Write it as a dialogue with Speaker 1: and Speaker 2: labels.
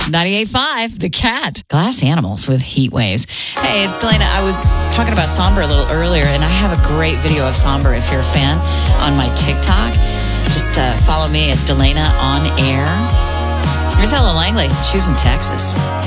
Speaker 1: 98.5, The Cat. Glass Animals with Heat Waves. Hey, it's Delana. I was talking about Somber a little earlier, and I have a great video of Somber if you're a fan on my TikTok. Just follow me at Delana On Air. Here's Ellen Langley, choosing Texas.